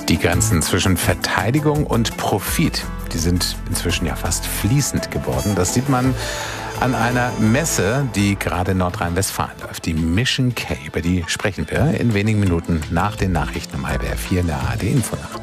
Die Grenzen zwischen Verteidigung und Profit, die sind inzwischen ja fast fließend geworden. Das sieht man an einer Messe, die gerade in Nordrhein-Westfalen läuft. Die Mission K, über die sprechen wir in wenigen Minuten nach den Nachrichten um 3:30 in der ARD Infonacht.